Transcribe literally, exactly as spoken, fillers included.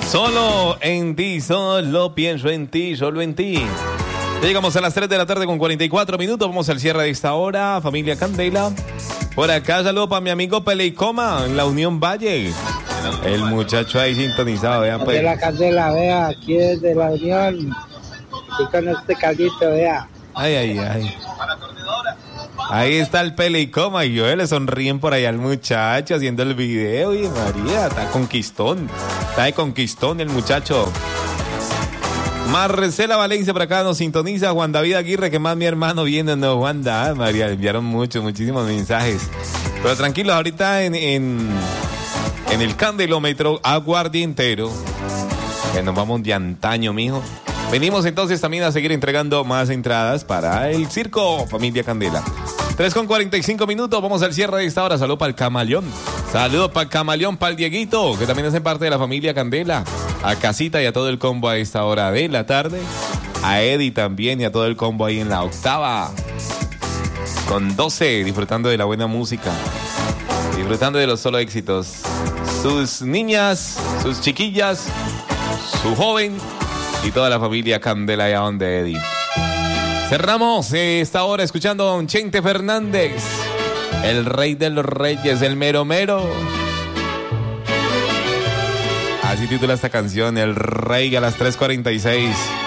Solo en ti, solo pienso en ti, solo en ti. Ya llegamos a las tres de la tarde con cuarenta y cuatro minutos. Vamos al cierre de esta hora. Familia Candela. Por acá, saludo para mi amigo Pelecoma en la Unión Valle. El muchacho ahí sintonizado, vean pues. Candela, Candela, vea, aquí desde la Unión. Y con este caldito, vea. Ay, ay, ay. Ahí está el Pelecoma y yo le sonríen por allá al muchacho haciendo el video. Y María, está conquistón. Está de conquistón el muchacho. Marcela Valencia por acá nos sintoniza. Juan David Aguirre, que más mi hermano viene, no, Juan David, María, enviaron muchos, muchísimos mensajes. Pero tranquilos, ahorita en, en, en el candelómetro aguardientero, que nos vamos de antaño, mijo. Venimos entonces también a seguir entregando más entradas para el circo Familia Candela. tres con cuarenta y cinco minutos, vamos al cierre de esta hora. Saludos para el Camaleón. Saludos para el Camaleón, para el Dieguito, que también hacen parte de la Familia Candela. A Casita y a todo el combo a esta hora de la tarde. A Eddie también y a todo el combo ahí en la octava. Con doce, disfrutando de la buena música. Disfrutando de los solo éxitos. Sus niñas, sus chiquillas, su joven y toda la familia Candela allá donde Eddie. Cerramos esta hora escuchando a don Chente Fernández, el rey de los reyes, el mero mero. Así titula esta canción, El Rey, a las tres cuarenta y seis.